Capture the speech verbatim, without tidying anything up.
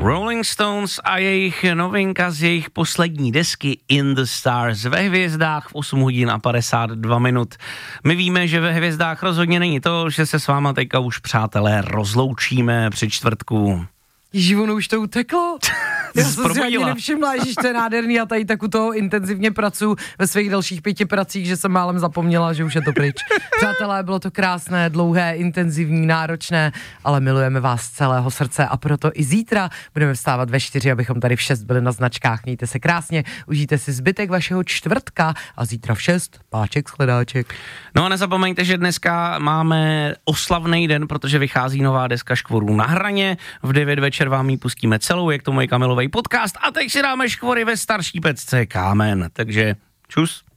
Rolling Stones a jejich novinka z jejich poslední desky In the Stars ve hvězdách v osm hodin a padesát dva minut. My víme, že ve hvězdách rozhodně není to, že se s váma teďka už, přátelé, rozloučíme při čtvrtku. Ježí, ono už to uteklo. Já jsem si ani nevšimla, že to je nádherný a tady tak u toho intenzivně pracuji ve svých dalších pěti pracích, že jsem málem zapomněla, že už je to pryč. Přátelé, bylo to krásné, dlouhé, intenzivní, náročné, ale milujeme vás z celého srdce a proto i zítra budeme vstávat ve čtyři, abychom tady v šest byli na značkách. Mějte se krásně, užijte si zbytek vašeho čtvrtka a zítra v šest páček shledáček. No a nezapomeňte, že dneska máme oslavný den, protože vychází nová deska Škvorů na hraně. V devět večer vám ji pustíme celou, jak to můj Kamilovej podcast a teď si dáme Škvory ve starší pecce Kámen. Takže čus.